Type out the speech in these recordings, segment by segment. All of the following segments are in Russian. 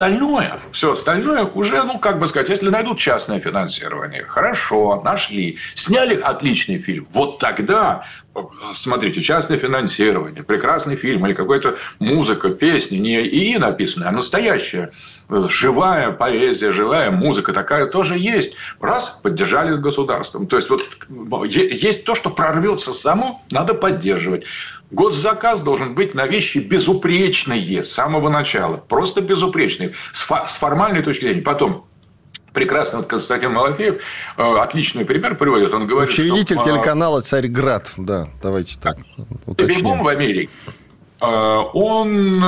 все остальное уже, если найдут частное финансирование, хорошо, нашли, сняли отличный фильм, вот тогда, смотрите, частное финансирование, прекрасный фильм или какая-то музыка, песни, не ИИ написанная, а настоящая, живая поэзия, живая музыка, такая тоже есть. Раз, поддержали с государством. То есть, есть то, что прорвется само, надо поддерживать. Госзаказ должен быть на вещи безупречные с самого начала. Просто безупречные. С формальной точки зрения. Потом, прекрасно Константин Малафеев отличный пример приводит. Он говорит, учредитель телеканала «Царьград». Да, давайте так уточним. Бегом в Америке. Он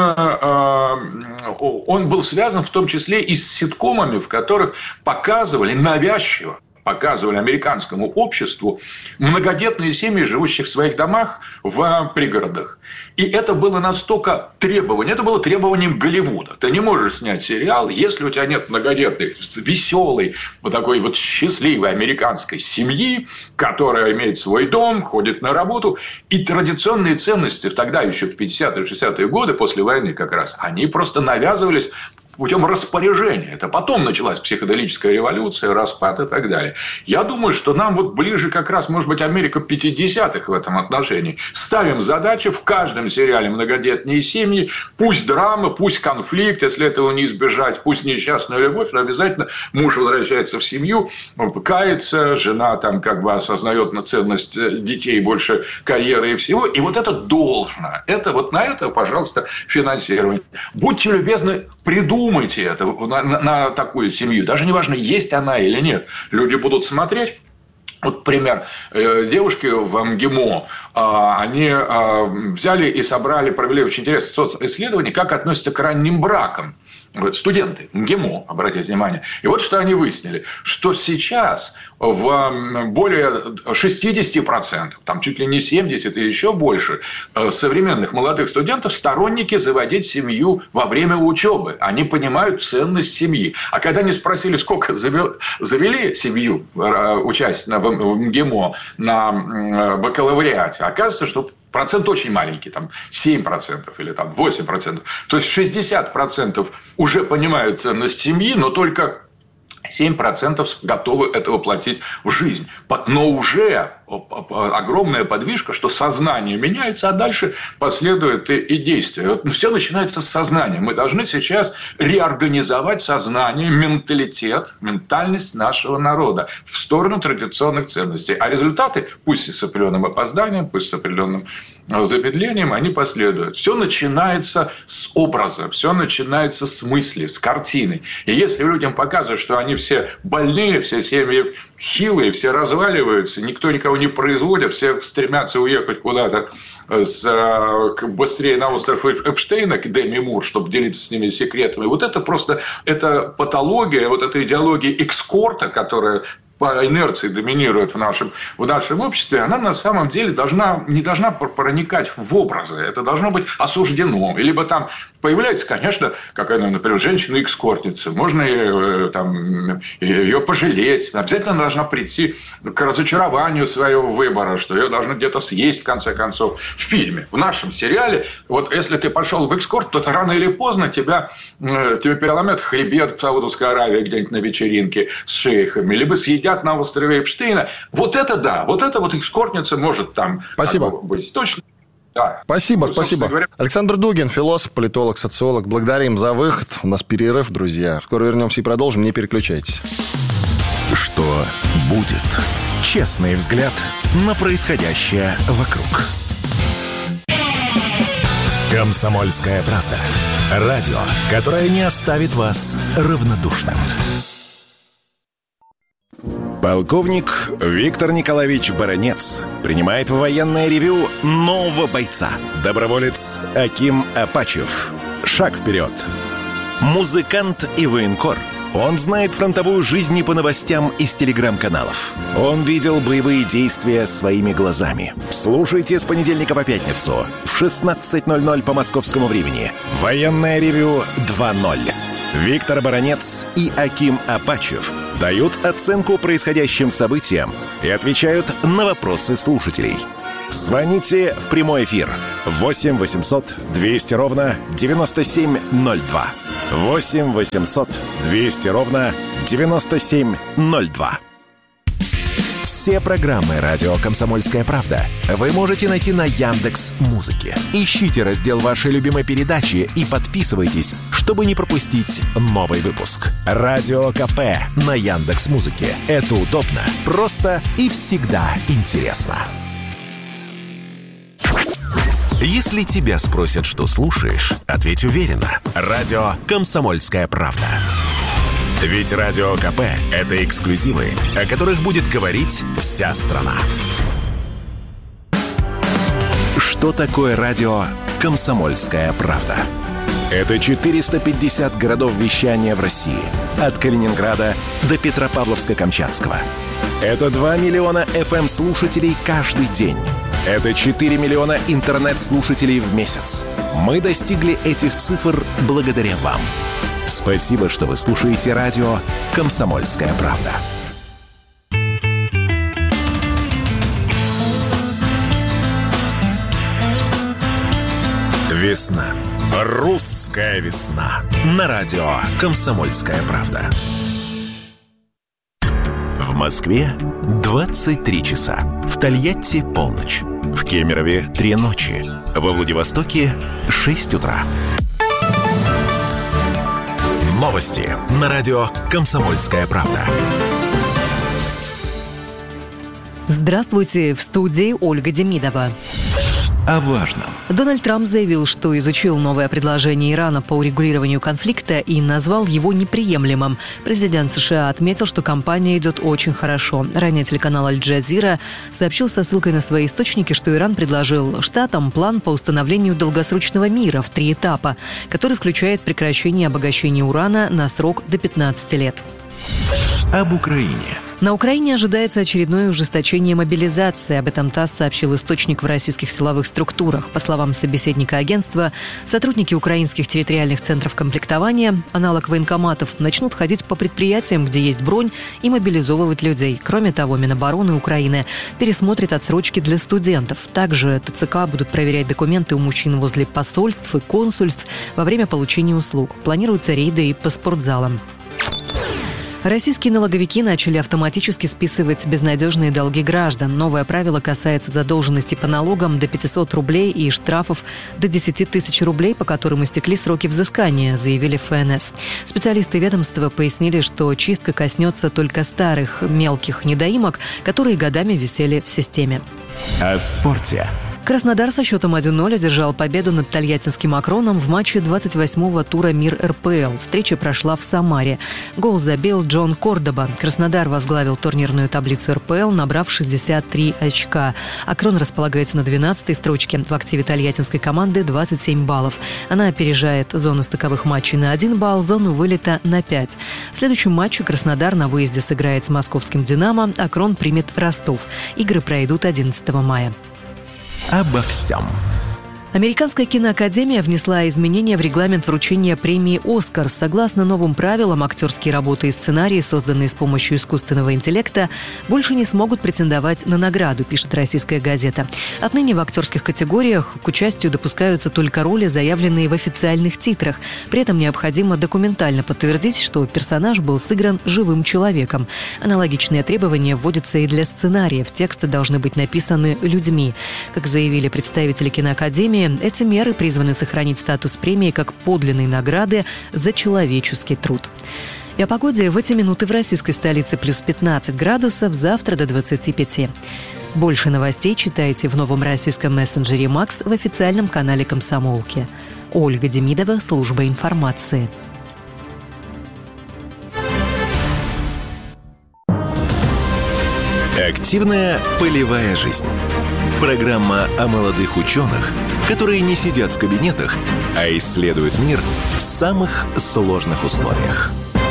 был связан в том числе и с ситкомами, в которых навязчиво показывали американскому обществу многодетные семьи, живущих в своих домах в пригородах. И это было настолько требование, это было требованием Голливуда. Ты не можешь снять сериал, если у тебя нет многодетной, веселой, такой счастливой американской семьи, которая имеет свой дом, ходит на работу. И традиционные ценности тогда, еще в 50-е, 60-е годы, после войны как раз, они просто навязывались путем распоряжения. Это потом началась психоделическая революция, распад и так далее. Я думаю, что нам ближе как раз, может быть, Америка 50-х в этом отношении. Ставим задачу в каждом сериале многодетные семьи, пусть драма, пусть конфликт, если этого не избежать, пусть несчастная любовь, но обязательно муж возвращается в семью, кается, жена осознает ценность детей больше карьеры и всего. И это должно. На это, пожалуйста, финансирование. Будьте любезны, придумайте это на такую семью. Даже не важно, есть она или нет. Люди будут смотреть. Пример. Девушки в МГИМО, они взяли и провели очень интересное исследование, как относятся к ранним бракам. Студенты МГИМО, обратите внимание. И что они выяснили, что сейчас в более 60%, там чуть ли не 70% и еще больше современных молодых студентов сторонники заводить семью во время учебы. Они понимают ценность семьи. А когда они спросили, сколько завели семью, участие в МГИМО на бакалавриате, оказывается, что процент очень маленький, 7% или 8%. То есть 60% уже понимают ценность семьи, но только 7% готовы это воплотить в жизнь. Но уже огромная подвижка, что сознание меняется, а дальше последует и действие. Все начинается с сознания. Мы должны сейчас реорганизовать сознание, менталитет, ментальность нашего народа в сторону традиционных ценностей. А результаты, пусть и с определенным опозданием, пусть с определенным замедлением, они последуют. Все начинается с образа, все начинается с мысли, с картины. И если людям показывают, что они все больные, все семьи хилые, все разваливаются, никто никого не производит, все стремятся уехать куда-то быстрее на остров Эпштейна к Деми Мур, чтобы делиться с ними секретами. Это патология, эта идеология экскорта, которая по инерции доминирует в нашем обществе, она на самом деле не должна проникать в образы. Это должно быть осуждено. Либо там появляется, конечно, например, женщина-экскортница. Можно ее пожалеть. Обязательно она должна прийти к разочарованию своего выбора, что ее должны где-то съесть, в конце концов. В фильме, в нашем сериале, если ты пошел в экскорт, то рано или поздно тебе переломят хребет в Саудовской Аравии где-нибудь на вечеринке с шейхами, либо съедят на острове Эпштейна. Да. Экскортница может Спасибо. Быть точно. Да. Спасибо. Александр Дугин, философ, политолог, социолог. Благодарим за выход. У нас перерыв, друзья. Скоро вернемся и продолжим. Не переключайтесь. Что будет? Честный взгляд на происходящее вокруг. «Комсомольская правда». Радио, которое не оставит вас равнодушным. Полковник Виктор Николаевич Баранец принимает в военное ревю нового бойца. Доброволец Аким Апачев. Шаг вперед. Музыкант и военкор. Он знает фронтовую жизнь не по новостям из телеграм-каналов. Он видел боевые действия своими глазами. Слушайте с понедельника по пятницу в 16:00 по московскому времени. Военное ревю 2.0. Виктор Баранец и Аким Апачев дают оценку происходящим событиям и отвечают на вопросы слушателей. Звоните в прямой эфир 8 800 200 ровно 9702. 8 800 200 ровно 9702. Все программы «Радио Комсомольская правда» вы можете найти на Яндекс.Музыке. Ищите раздел вашей любимой передачи и подписывайтесь, чтобы не пропустить новый выпуск. Радио КП на Яндекс.Музыке. Это удобно, просто и всегда интересно. Если тебя спросят, что слушаешь, ответь уверенно. Радио «Комсомольская правда». Ведь Радио КП – это эксклюзивы, о которых будет говорить вся страна. Что такое радио «Комсомольская правда»? Это 450 городов вещания в России. От Калининграда до Петропавловска-Камчатского. Это 2 миллиона FM-слушателей каждый день. Это 4 миллиона интернет-слушателей в месяц. Мы достигли этих цифр благодаря вам. Спасибо, что вы слушаете радио «Комсомольская правда». Весна. Русская весна. На радио «Комсомольская правда». В Москве 23 часа. В Тольятти полночь. В Кемерове 3 ночи. Во Владивостоке 6 утра. Новости на радио «Комсомольская правда». Здравствуйте, в студии Ольга Демидова. О важном. Дональд Трамп заявил, что изучил новое предложение Ирана по урегулированию конфликта и назвал его неприемлемым. Президент США отметил, что кампания идет очень хорошо. Ранее телеканал Аль-Джазира сообщил со ссылкой на свои источники, что Иран предложил штатам план по установлению долгосрочного мира в 3 этапа, который включает прекращение обогащения урана на срок до 15 лет. Об Украине. На Украине ожидается очередное ужесточение мобилизации. Об этом ТАСС сообщил источник в российских силовых структурах. По словам собеседника агентства, сотрудники украинских территориальных центров комплектования, аналог военкоматов, начнут ходить по предприятиям, где есть бронь, и мобилизовывать людей. Кроме того, Минобороны Украины пересмотрит отсрочки для студентов. Также ТЦК будут проверять документы у мужчин возле посольств и консульств во время получения услуг. Планируются рейды и по спортзалам. Российские налоговики начали автоматически списывать безнадежные долги граждан. Новое правило касается задолженности по налогам до 500 рублей и штрафов до 10 тысяч рублей, по которым истекли сроки взыскания, заявили в ФНС. Специалисты ведомства пояснили, что чистка коснется только старых мелких недоимок, которые годами висели в системе. О спорте. Краснодар со счетом 1-0 одержал победу над тольяттинским «Акроном» в матче 28-го тура «Мир РПЛ». Встреча прошла в Самаре. Гол забил Джон Кордоба. Краснодар возглавил турнирную таблицу РПЛ, набрав 63 очка. «Акрон» располагается на 12-й строчке. В активе тольяттинской команды 27 баллов. Она опережает зону стыковых матчей на 1 балл, зону вылета на 5. В следующем матче Краснодар на выезде сыграет с московским «Динамо», «Акрон» примет Ростов. Игры пройдут 11 мая. Обо всем. Американская киноакадемия внесла изменения в регламент вручения премии «Оскар». Согласно новым правилам, актерские работы и сценарии, созданные с помощью искусственного интеллекта, больше не смогут претендовать на награду, пишет «Российская газета». Отныне в актерских категориях к участию допускаются только роли, заявленные в официальных титрах. При этом необходимо документально подтвердить, что персонаж был сыгран живым человеком. Аналогичные требования вводятся и для сценариев. Тексты должны быть написаны людьми. Как заявили представители киноакадемии, эти меры призваны сохранить статус премии как подлинной награды за человеческий труд. И о погоде в эти минуты в российской столице плюс 15 градусов, завтра до 25. Больше новостей читайте в новом российском мессенджере «Макс» в официальном канале «Комсомолки». Ольга Демидова, служба информации. Активная полевая жизнь. Программа о молодых ученых, которые не сидят в кабинетах, а исследуют мир в самых сложных условиях.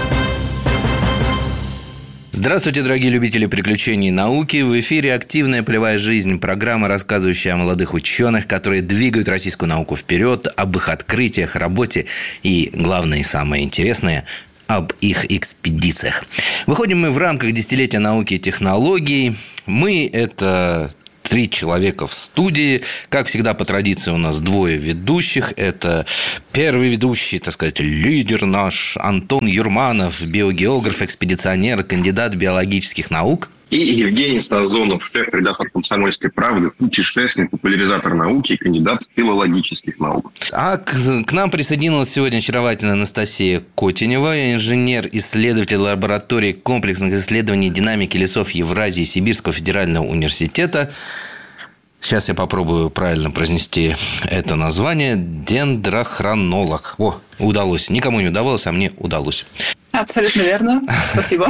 Здравствуйте, дорогие любители приключений и науки. В эфире «Активная полевая жизнь», программа, рассказывающая о молодых ученых, которые двигают российскую науку вперед, об их открытиях, работе и, главное и самое интересное, об их экспедициях. Выходим мы в рамках десятилетия науки и технологий. Мы – это 3 человека в студии. Как всегда, по традиции, у нас 2 ведущих. Это первый ведущий, так сказать, лидер наш Антон Юрманов, биогеограф, экспедиционер, кандидат биологических наук. И Евгений Станзонов, шеф-редактор «Комсомольской правды», путешественник, популяризатор науки и кандидат филологических наук. А к нам присоединилась сегодня очаровательная Анастасия Котенева, инженер-исследователь лаборатории комплексных исследований динамики лесов Евразии Сибирского федерального университета. Сейчас я попробую правильно произнести это название. Дендрохронолог. О, удалось. Никому не удавалось, а мне удалось. Абсолютно верно. Спасибо.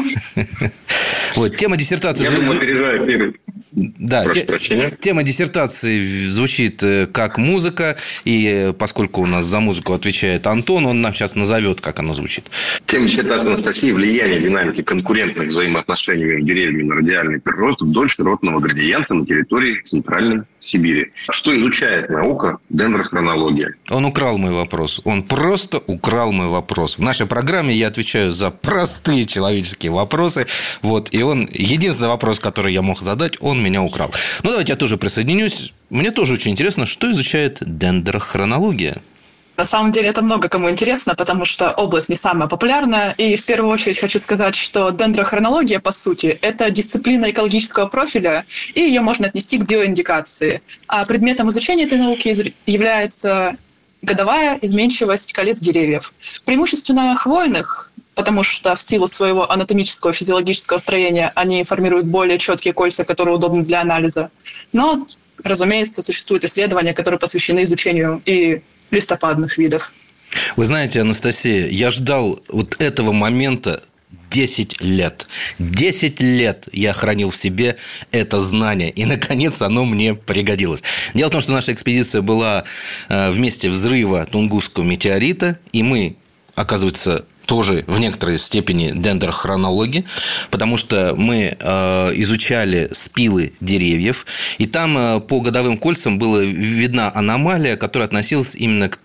Вот, тема диссертации... Я думаю, опережаю первый. Да, тема диссертации звучит как музыка, и поскольку у нас за музыку отвечает Антон, он нам сейчас назовет, как она звучит. Тема диссертации Анастасии: влияние динамики конкурентных взаимоотношений между деревьями на радиальный прирост вдоль широтного градиента на территории Центральной Сибири. Что изучает наука дендрохронология? Он украл мой вопрос. Он просто украл мой вопрос. В нашей программе я отвечаю за простые человеческие вопросы. Вот, и он, единственный вопрос, который я мог задать, он меня украл. Ну, давайте я тоже присоединюсь. Мне тоже очень интересно, что изучает дендрохронология. На самом деле это много кому интересно, потому что область не самая популярная. И в первую очередь хочу сказать, что дендрохронология, по сути, это дисциплина экологического профиля, и ее можно отнести к биоиндикации. А предметом изучения этой науки является годовая изменчивость колец деревьев. Преимущественно хвойных, потому что в силу своего анатомического физиологического строения они формируют более четкие кольца, которые удобны для анализа. Но, разумеется, существуют исследования, которые посвящены изучению и листопадных видов. Вы знаете, Анастасия, я ждал вот этого момента 10 лет. 10 лет я хранил в себе это знание, и, наконец, оно мне пригодилось. Дело в том, что наша экспедиция была в месте взрыва Тунгусского метеорита, и мы, оказывается, тоже в некоторой степени дендрохронологи, потому что мы изучали спилы деревьев, и там по годовым кольцам была видна аномалия, которая относилась именно к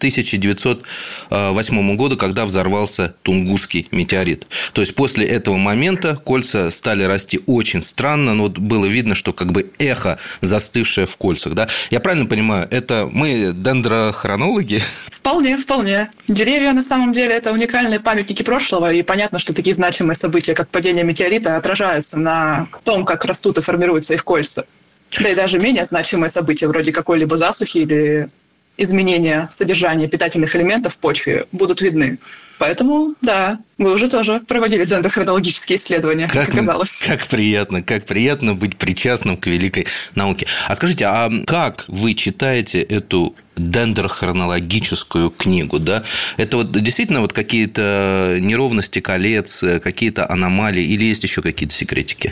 1908 году, когда взорвался Тунгусский метеорит. То есть после этого момента кольца стали расти очень странно, но вот было видно, что как бы эхо, застывшее в кольцах. Да? Я правильно понимаю, это мы дендрохронологи? Вполне, вполне. Деревья, на самом деле, это уникальные памятники прошлого, и понятно, что такие значимые события, как падение метеорита, отражаются на том, как растут и формируются их кольца. Да и даже менее значимые события, вроде какой-либо засухи или изменения содержания питательных элементов в почве, будут видны. Поэтому, да, мы уже тоже проводили дендрохронологические исследования, как оказалось. Как приятно быть причастным к великой науке. А скажите, а как вы читаете эту дендрохронологическую книгу? Да? Это вот действительно вот какие-то неровности колец, какие-то аномалии, или есть еще какие-то секретики?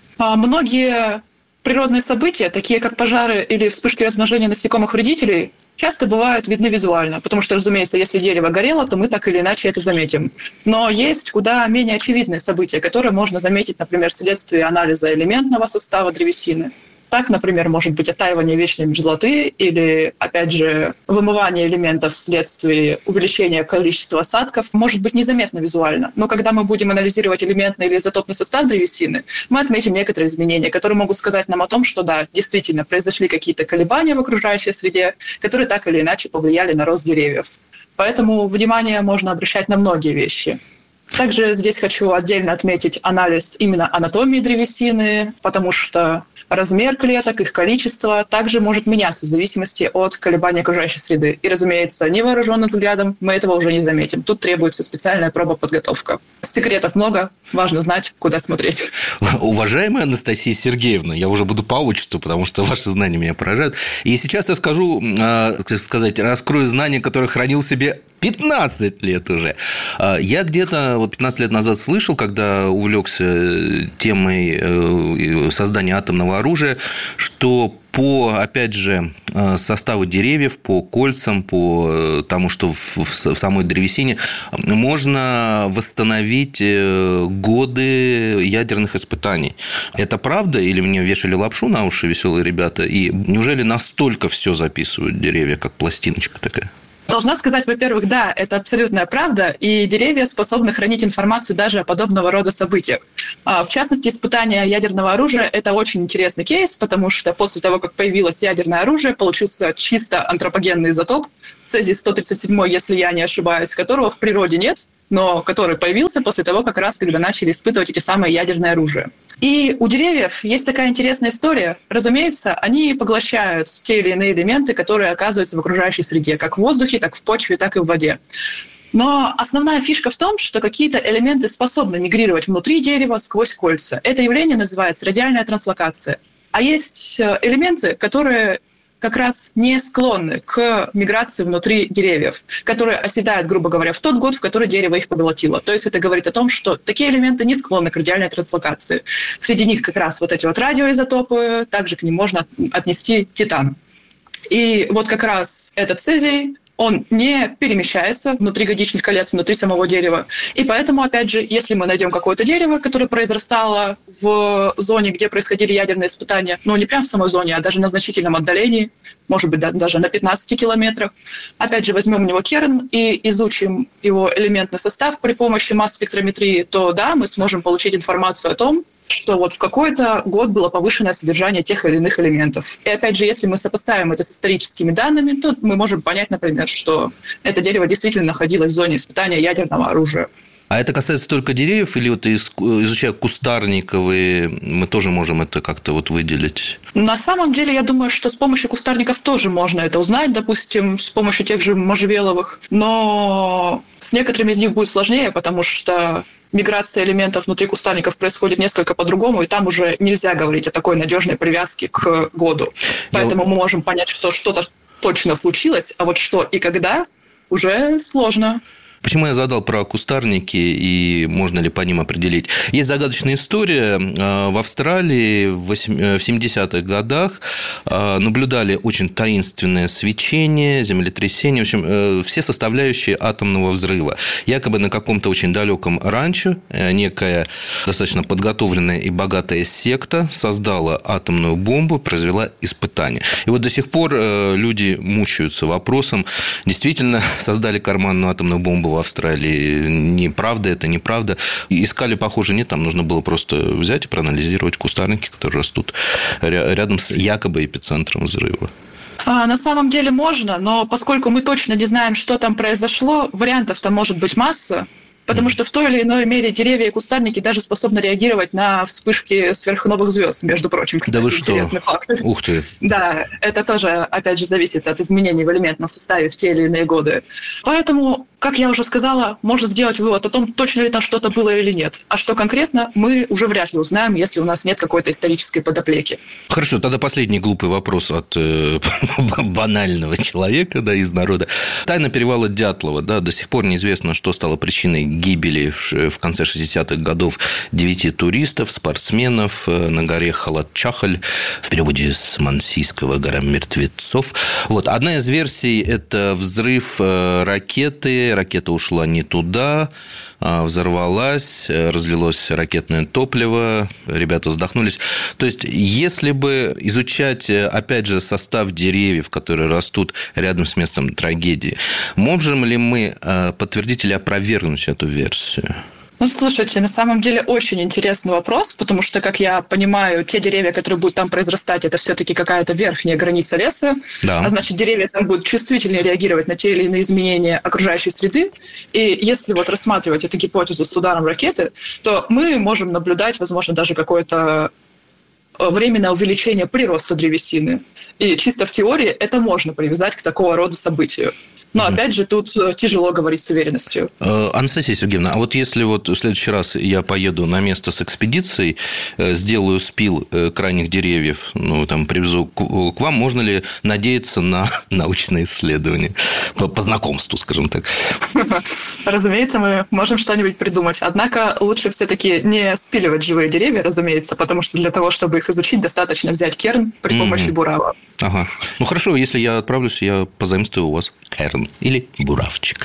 Многие природные события, такие как пожары или вспышки размножения насекомых-вредителей, часто бывают видны визуально, потому что, разумеется, если дерево горело, то мы так или иначе это заметим. Но есть куда менее очевидные события, которые можно заметить, например, вследствие анализа элементного состава древесины. Так, например, может быть оттаивание вечной мерзлоты или, опять же, вымывание элементов вследствие увеличения количества осадков может быть незаметно визуально. Но когда мы будем анализировать элементный или изотопный состав древесины, мы отметим некоторые изменения, которые могут сказать нам о том, что да, действительно произошли какие-то колебания в окружающей среде, которые так или иначе повлияли на рост деревьев. Поэтому внимание можно обращать на многие вещи. Также здесь хочу отдельно отметить анализ именно анатомии древесины, потому что размер клеток, их количество также может меняться в зависимости от колебаний окружающей среды. И, разумеется, невооруженным взглядом мы этого уже не заметим. Тут требуется специальная пробоподготовка. Секретов много, важно знать, куда смотреть. Уважаемая Анастасия Сергеевна, я уже буду по отчеству, потому что ваши знания меня поражают. И сейчас я скажу, как сказать, раскрою знания, которые хранил в себе 15 лет уже. Я где-то 15 лет назад слышал, когда увлекся темой создания атомного оружия, что по, опять же, составу деревьев, по кольцам, по тому, что в самой древесине, можно восстановить годы ядерных испытаний. Это правда? Или мне вешали лапшу на уши веселые ребята? И неужели настолько все записывают деревья, как пластиночка такая? Должна сказать, во-первых, да, это абсолютная правда, и деревья способны хранить информацию даже о подобного рода событиях. В частности, испытание ядерного оружия – это очень интересный кейс, потому что после того, как появилось ядерное оружие, получился чисто антропогенный изотоп, цезий-137, если я не ошибаюсь, которого в природе нет, но который появился после того, как раз, когда начали испытывать эти самые ядерные оружия. И у деревьев есть такая интересная история. Разумеется, они поглощают те или иные элементы, которые оказываются в окружающей среде, как в воздухе, так в почве, так и в воде. Но основная фишка в том, что какие-то элементы способны мигрировать внутри дерева сквозь кольца. Это явление называется радиальная транслокация. А есть элементы, которые как раз не склонны к миграции внутри деревьев, которые оседают, грубо говоря, в тот год, в который дерево их поглотило. То есть это говорит о том, что такие элементы не склонны к радиальной транслокации. Среди них как раз вот эти вот радиоизотопы, также к ним можно отнести титан. И вот как раз этот цезий, он не перемещается внутри годичных колец, внутри самого дерева. И поэтому, опять же, если мы найдем какое-то дерево, которое произрастало в зоне, где происходили ядерные испытания, ну, не прямо в самой зоне, а даже на значительном отдалении, может быть, даже на 15 километрах, опять же, возьмем у него керн и изучим его элементный состав при помощи масс-спектрометрии, то да, мы сможем получить информацию о том, что вот в какой-то год было повышенное содержание тех или иных элементов. И опять же, если мы сопоставим это с историческими данными, то мы можем понять, например, что это дерево действительно находилось в зоне испытания ядерного оружия. А это касается только деревьев, или вот изучая кустарниковые, мы тоже можем это как-то вот выделить? На самом деле, я думаю, что с помощью кустарников тоже можно это узнать, допустим, с помощью тех же можжевеловых, но с некоторыми из них будет сложнее, потому что миграция элементов внутри кустарников происходит несколько по-другому, и там уже нельзя говорить о такой надежной привязке к году. Поэтому мы можем понять, что что-то точно случилось, а вот что и когда уже сложно. Почему я задал про кустарники и можно ли по ним определить? Есть загадочная история. В Австралии в 70-х годах наблюдали очень таинственное свечение, землетрясение, в общем, все составляющие атомного взрыва. Якобы на каком-то очень далеком ранчо некая достаточно подготовленная и богатая секта создала атомную бомбу, произвела испытания. И вот до сих пор люди мучаются вопросом, действительно создали карманную атомную бомбу в Австралии, неправда это, неправда. Искали, похоже, нет, там нужно было просто взять и проанализировать кустарники, которые растут рядом с якобы эпицентром взрыва. На самом деле можно, но поскольку мы точно не знаем, что там произошло, вариантов-то может быть масса. Потому что в той или иной мере деревья и кустарники даже способны реагировать на вспышки сверхновых звезд, между прочим. Кстати, да вы что? Интересный факт. Ух ты. Да, это тоже, опять же, зависит от изменений в элементном составе в те или иные годы. Поэтому, как я уже сказала, можно сделать вывод о том, точно ли там что-то было или нет. А что конкретно, мы уже вряд ли узнаем, если у нас нет какой-то исторической подоплеки. Хорошо, тогда последний глупый вопрос от банального человека, да, из народа. Тайна перевала Дятлова, да, до сих пор неизвестно, что стало причиной гибели в конце 60-х годов 9 туристов, спортсменов на горе Халат-Чахаль, в переводе с мансийского «Гора мертвецов». Вот. Одна из версий – это взрыв ракеты. Ракета ушла не туда, взорвалась, разлилось ракетное топливо, ребята задохнулись. То есть, если бы изучать, опять же, состав деревьев, которые растут рядом с местом трагедии, можем ли мы подтвердить или опровергнуть эту версию? Ну, слушайте, на самом деле очень интересный вопрос, потому что, как я понимаю, те деревья, которые будут там произрастать, это все-таки какая-то верхняя граница леса, да. А значит, деревья там будут чувствительнее реагировать на те или иные изменения окружающей среды. И если вот рассматривать эту гипотезу с ударом ракеты, то мы можем наблюдать, возможно, даже какое-то временное увеличение прироста древесины. И чисто в теории это можно привязать к такого рода событию. Но, опять же, тут тяжело говорить с уверенностью. Анастасия Сергеевна, а вот если вот в следующий раз я поеду на место с экспедицией, сделаю спил крайних деревьев, ну, там, привезу к вам, можно ли надеяться на научные исследования? По знакомству, скажем так. Разумеется, мы можем что-нибудь придумать. Однако лучше все-таки не спиливать живые деревья, разумеется, потому что для того, чтобы их изучить, достаточно взять керн при помощи бурава. Ага. Ну, хорошо, если я отправлюсь, я позаимствую у вас керн или буравчик.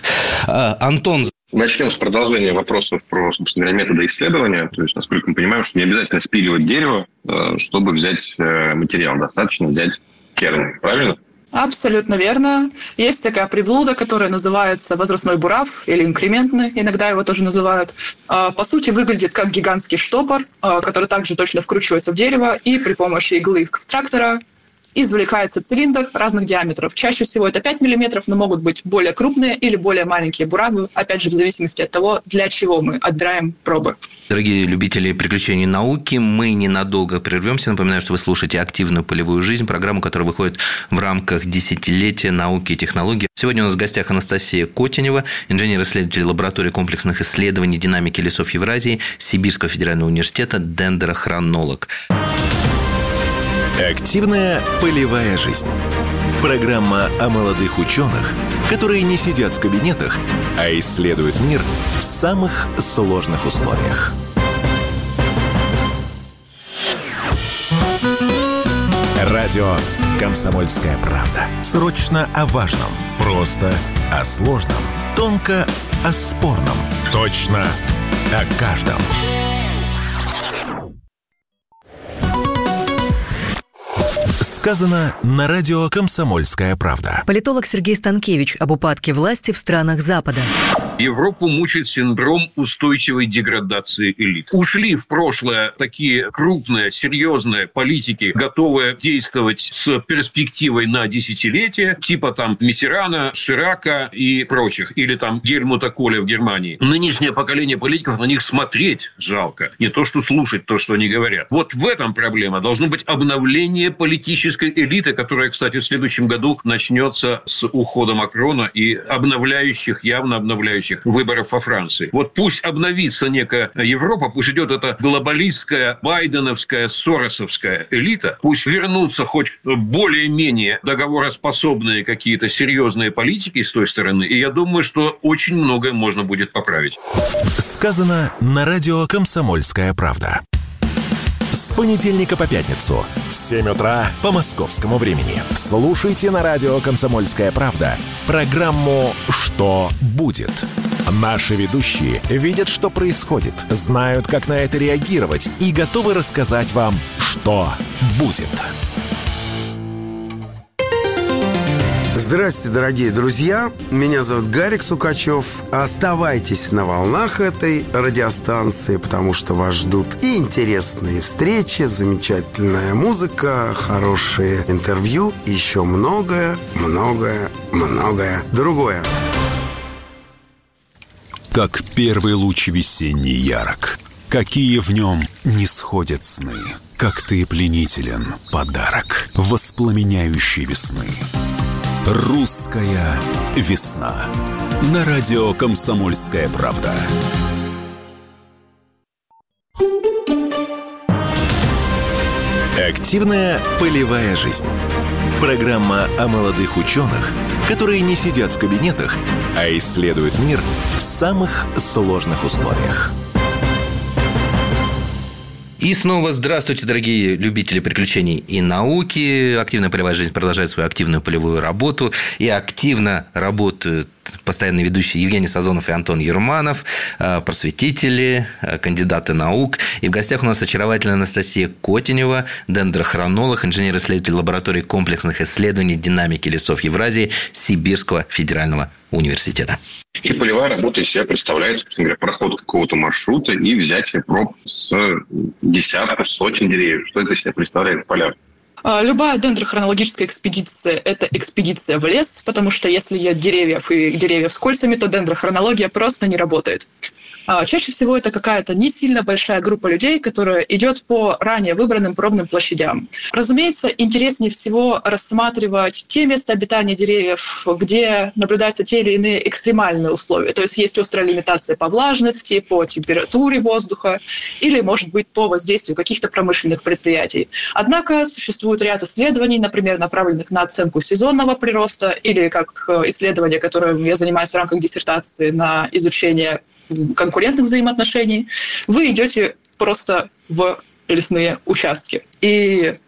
Антон. Начнем с продолжения вопросов про, собственно, методы исследования. То есть, насколько мы понимаем, что не обязательно спиливать дерево, чтобы взять материал. Достаточно взять керн. Правильно? Абсолютно верно. Есть такая приблуда, которая называется возрастной бурав или инкрементный, иногда его тоже называют. По сути, выглядит как гигантский штопор, который также точно вкручивается в дерево и при помощи иглы экстрактора извлекается цилиндр разных диаметров. Чаще всего это 5 мм, но могут быть более крупные или более маленькие буравы, опять же, в зависимости от того, для чего мы отбираем пробы. Дорогие любители приключений науки, мы ненадолго прервемся. Напоминаю, что вы слушаете «Активную полевую жизнь», программу, которая выходит в рамках десятилетия науки и технологий. Сегодня у нас в гостях Анастасия Котенева, инженер-исследователь лаборатории комплексных исследований динамики лесов Евразии Сибирского федерального университета, дендрохронолог. «Активная полевая жизнь». Программа о молодых ученых, которые не сидят в кабинетах, а исследуют мир в самых сложных условиях. Радио «Комсомольская правда». Срочно о важном, просто о сложном, тонко о спорном, точно о каждом. Сказано на радио «Комсомольская правда». Политолог Сергей Станкевич об упадке власти в странах Запада. Европу мучает синдром устойчивой деградации элит. Ушли в прошлое такие крупные, серьезные политики, готовые действовать с перспективой на десятилетия, типа там Миттерана, Ширака и прочих, или там Гельмута Коля в Германии. Нынешнее поколение политиков, на них смотреть жалко, не то что слушать то, что они говорят. Вот в этом проблема. Должно быть обновление политической элиты, которая, кстати, в следующем году начнется с ухода Макрона и явно обновляющих выборов во Франции. Вот пусть обновится некая Европа, пусть идет эта глобалистская, байденовская, соросовская элита, пусть вернутся хоть более-менее договороспособные какие-то серьезные политики с той стороны, и я думаю, что очень многое можно будет поправить. Сказано на радио «Комсомольская правда». С понедельника по пятницу в 7 утра по московскому времени. Слушайте на радио «Комсомольская правда» программу «Что будет?». Наши ведущие видят, что происходит, знают, как на это реагировать и готовы рассказать вам, что будет. Здравствуйте, дорогие друзья! Меня зовут Гарик Сукачев. Оставайтесь на волнах этой радиостанции, потому что вас ждут и интересные встречи, замечательная музыка, хорошие интервью и еще многое другое. Как первый луч весенний ярок, какие в нем не сходят сны, как ты пленителен, подарок воспламеняющей весны. Русская весна. На радио «Комсомольская правда». Активная полевая жизнь. Программа о молодых ученых, которые не сидят в кабинетах, а исследуют мир в самых сложных условиях. И снова здравствуйте, дорогие любители приключений и науки. Активная полевая жизнь продолжает свою активную полевую работу. И активно работают постоянные ведущие Евгений Сазонов и Антон Ерманов, просветители, кандидаты наук. И в гостях у нас очаровательная Анастасия Котенева, дендрохронолог, инженер-исследователь лаборатории комплексных исследований динамики лесов Евразии Сибирского федерального университета. И полевая работа из себя представляет, собственно говоря, проход какого-то маршрута и взятие проб с десятков, сотен деревьев. Что это из себя представляет в полях? Любая дендрохронологическая экспедиция – это экспедиция в лес, потому что если нет деревьев и деревьев с кольцами, то дендрохронология просто не работает. Чаще всего это какая-то не сильно большая группа людей, которая идет по ранее выбранным пробным площадям. Разумеется, интереснее всего рассматривать те места обитания деревьев, где наблюдаются те или иные экстремальные условия. То есть есть острая лимитация по влажности, по температуре воздуха или, может быть, по воздействию каких-то промышленных предприятий. Однако существует ряд исследований, например, направленных на оценку сезонного прироста или как исследование, которым я занимаюсь в рамках диссертации на изучение конкурентных взаимоотношений, вы идете просто в лесные участки. И